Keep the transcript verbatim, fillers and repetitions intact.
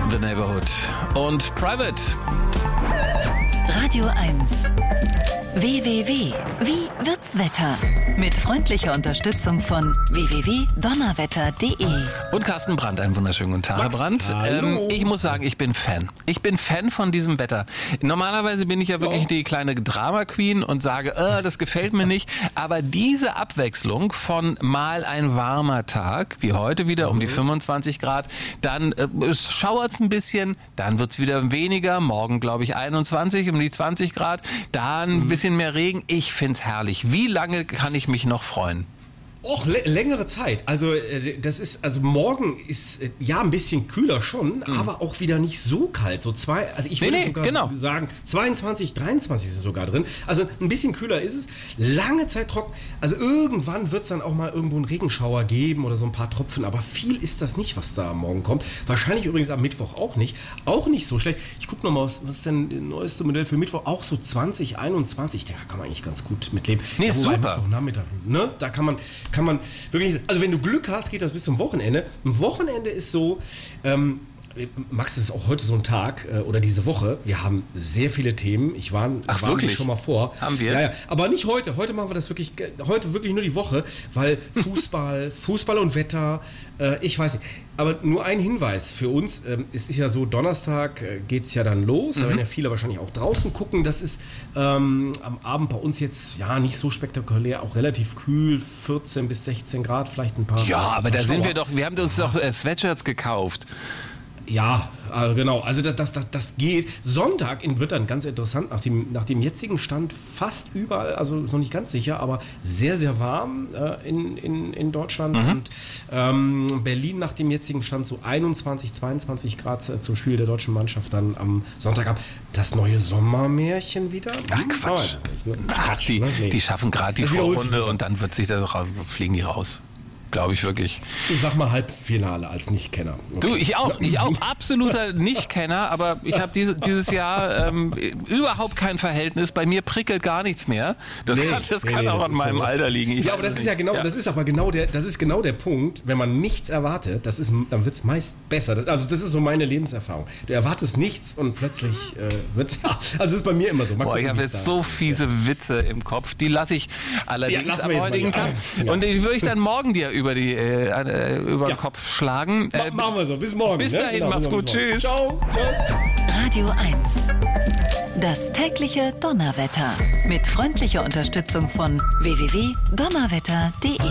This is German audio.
The Neighborhood und Private. Radio eins. W W W. Wie wird's Wetter? Mit freundlicher Unterstützung von w w w punkt donnerwetter punkt de. Und Carsten Brandt, einen wunderschönen guten Tag, Herr Brandt. Ähm, ich muss sagen, ich bin Fan. Ich bin Fan von diesem Wetter. Normalerweise bin ich ja wirklich ja. die kleine Drama-Queen und sage, äh, das gefällt mir nicht. Aber diese Abwechslung von mal ein warmer Tag, wie heute wieder um die fünfundzwanzig Grad, dann äh, es schauert's ein bisschen, dann wird's wieder weniger, morgen glaube ich einundzwanzig, um die zwanzig Grad, dann ein bisschen mehr Regen. Ich find's herrlich. Wie lange kann ich mich noch freuen? Och, längere Zeit. Also das ist, also morgen ist ja ein bisschen kühler schon, mhm. aber auch wieder nicht so kalt. So zwei, also ich würde nee, nee, sogar genau. sagen, zweiundzwanzig, dreiundzwanzig ist es sogar drin. Also ein bisschen kühler ist es. Lange Zeit trocken. Also irgendwann wird es dann auch mal irgendwo einen Regenschauer geben oder so ein paar Tropfen. Aber viel ist das nicht, was da morgen kommt. Wahrscheinlich übrigens am Mittwoch auch nicht. Auch nicht so schlecht. Ich gucke nochmal, was, was ist denn das neueste Modell für Mittwoch? Auch so zwanzig einundzwanzig. Da kann man eigentlich ganz gut mitleben. Nee, ja, super. Mittwochnachmittag, ne? Da kann man, kann man wirklich, also wenn du Glück hast, geht das bis zum Wochenende. Ein Wochenende ist so, ähm, Max, das ist auch heute so ein Tag äh, oder diese Woche. Wir haben sehr viele Themen. Ich war, Ach, war wirklich? schon mal vor. Haben wir? Ja, ja. Aber nicht heute. Heute machen wir das wirklich, heute wirklich nur die Woche, weil Fußball, Fußball und Wetter, äh, ich weiß nicht. Aber nur ein Hinweis für uns. Ähm, es ist ja so, Donnerstag äh, geht es ja dann los. Mhm. Da werden ja viele wahrscheinlich auch draußen gucken. Das ist ähm, am Abend bei uns jetzt ja nicht so spektakulär, auch relativ kühl, vierzehn bis sechzehn Grad, vielleicht ein paar. Ja, aber da Schauer. sind wir doch, wir haben uns doch äh, Sweatshirts gekauft. Ja, äh, genau. Also das, das, das, das geht. Sonntag wird dann ganz interessant, nach dem, nach dem jetzigen Stand fast überall, also ist noch nicht ganz sicher, aber sehr, sehr warm äh, in, in, in Deutschland. Mhm. Und ähm, Berlin nach dem jetzigen Stand so einundzwanzig, zweiundzwanzig Grad äh, zum Spiel der deutschen Mannschaft dann am Sonntag ab. Das neue Sommermärchen wieder? Ach Quatsch. Oh, nicht, ne? Ach, Quatsch die, ne? Nee. die schaffen gerade die Das wiederholt Vorrunde sich und dann wird sich das, fliegen die raus. Glaube ich wirklich. Ich sag mal Halbfinale als Nichtkenner. Okay. Du, ich auch. Ich auch absoluter Nichtkenner, aber ich habe diese, dieses Jahr ähm, überhaupt kein Verhältnis. Bei mir prickelt gar nichts mehr. Das nee, kann, das nee, kann nee, auch das an meinem so. Alter liegen. Ich ja, aber das ist ja genau, ja. das ist aber genau der, das ist genau der Punkt, wenn man nichts erwartet, das ist, dann wird es meist besser. Das, also das ist so meine Lebenserfahrung. Du erwartest nichts und plötzlich äh, wird es, ja, also das ist bei mir immer so. Mal Boah, gucken, ich habe jetzt so fiese Witze im Kopf. Die lasse ich allerdings ja, am heutigen Tag. Ja. Und die würde ich dann morgen dir über die äh, über den ja. Kopf schlagen. Äh, Ma- machen wir so. Bis morgen. Bis ne? dahin, genau, mach's gut. Tschüss. Ciao. Tschüss. Radio eins. Das tägliche Donnerwetter. Mit freundlicher Unterstützung von w w w punkt donnerwetter punkt de.